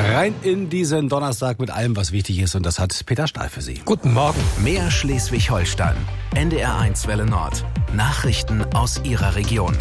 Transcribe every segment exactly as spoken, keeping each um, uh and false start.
Rein in diesen Donnerstag mit allem, was wichtig ist, und das hat Peter Stahl für Sie. Guten Morgen. Mehr Schleswig-Holstein. N D R eins Welle Nord. Nachrichten aus Ihrer Region.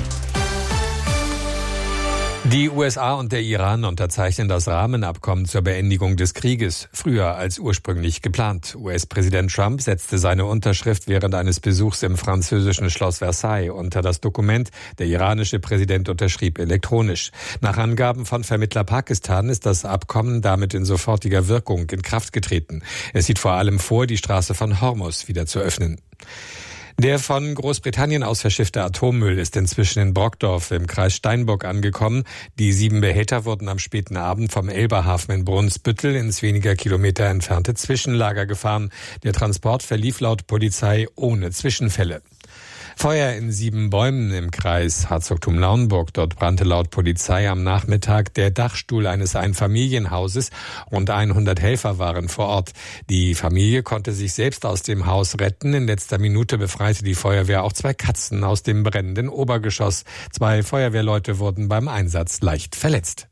Die U S A und der Iran unterzeichnen das Rahmenabkommen zur Beendigung des Krieges, früher als ursprünglich geplant. U S-Präsident Trump setzte seine Unterschrift während eines Besuchs im französischen Schloss Versailles unter das Dokument. Der iranische Präsident unterschrieb elektronisch. Nach Angaben von Vermittler Pakistan ist das Abkommen damit in sofortiger Wirkung in Kraft getreten. Es sieht vor allem vor, die Straße von Hormuz wieder zu öffnen. Der von Großbritannien aus verschiffte Atommüll ist inzwischen in Brockdorf im Kreis Steinburg angekommen. Die sieben Behälter wurden am späten Abend vom Elberhafen in Brunsbüttel ins weniger Kilometer entfernte Zwischenlager gefahren. Der Transport verlief laut Polizei ohne Zwischenfälle. Feuer in sieben Bäumen im Kreis Herzogtum-Lauenburg. Dort brannte laut Polizei am Nachmittag der Dachstuhl eines Einfamilienhauses. Rund hundert Helfer waren vor Ort. Die Familie konnte sich selbst aus dem Haus retten. In letzter Minute befreite die Feuerwehr auch zwei Katzen aus dem brennenden Obergeschoss. Zwei Feuerwehrleute wurden beim Einsatz leicht verletzt.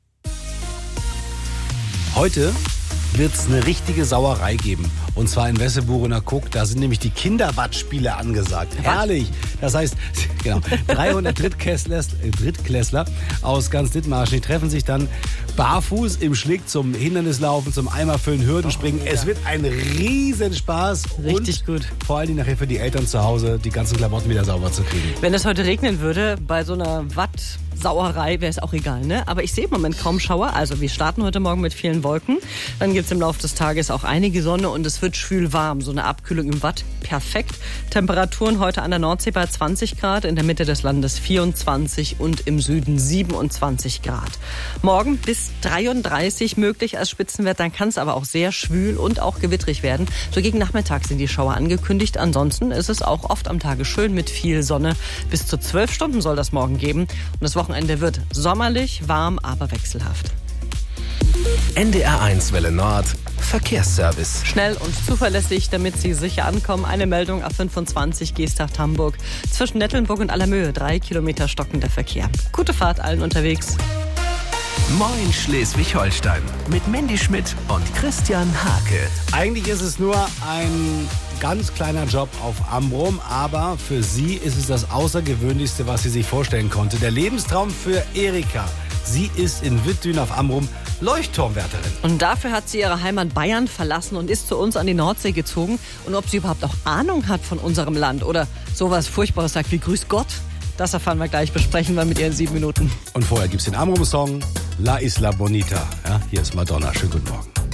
Heute wird es eine richtige Sauerei geben. Und zwar in Wesseburener Kuck. Da sind nämlich die Kinderwattspiele angesagt. Herrlich. Das heißt, genau, dreihundert Drittklässler, Drittklässler aus ganz Dithmarschen, die treffen sich dann barfuß im Schlick zum Hindernislaufen, zum Eimerfüllen, Hürdenspringen. Oh, ja. Es wird ein Riesenspaß. Richtig und gut. Vor allen Dingen nachher für die Eltern zu Hause, die ganzen Klamotten wieder sauber zu kriegen. Wenn es heute regnen würde, bei so einer Wattsauerei wäre es auch egal, ne? Aber ich sehe im Moment kaum Schauer. Also wir starten heute Morgen mit vielen Wolken. Dann gibt es im Laufe des Tages auch einige Sonne und es wird schwül warm. So eine Abkühlung im Watt, perfekt. Temperaturen heute an der Nordsee bei zwanzig Grad, in der Mitte des Landes vierundzwanzig und im Süden siebenundzwanzig Grad. Morgen bis dreiunddreißig möglich als Spitzenwert, dann kann es aber auch sehr schwül und auch gewittrig werden. So gegen Nachmittag sind die Schauer angekündigt. Ansonsten ist es auch oft am Tage schön mit viel Sonne. Bis zu zwölf Stunden soll das morgen geben. Und das Wochenende wird sommerlich, warm, aber wechselhaft. N D R eins Welle Nord. Verkehrsservice. Schnell und zuverlässig, damit Sie sicher ankommen. Eine Meldung A fünfundzwanzig Geesthacht-Hamburg. Zwischen Nettelnburg und Allermöhe drei Kilometer stockender Verkehr. Gute Fahrt allen unterwegs. Moin Schleswig-Holstein mit Mandy Schmidt und Christian Hake. Eigentlich ist es nur ein ganz kleiner Job auf Amrum, aber für sie ist es das Außergewöhnlichste, was sie sich vorstellen konnte. Der Lebenstraum für Erika. Sie ist in Wittdün auf Amrum Leuchtturmwärterin. Und dafür hat sie ihre Heimat Bayern verlassen und ist zu uns an die Nordsee gezogen. Und ob sie überhaupt auch Ahnung hat von unserem Land oder sowas Furchtbares sagt wie Grüß Gott, das erfahren wir gleich, besprechen wir mit ihr in sieben Minuten. Und vorher gibt's den Amrum-Song La Isla Bonita. Ja, hier ist Madonna. Schönen guten Morgen.